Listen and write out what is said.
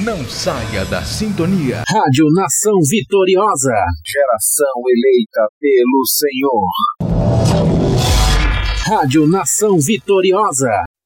Não saia da sintonia. Rádio Nação Vitoriosa. Geração eleita pelo Senhor. Rádio Nação Vitoriosa.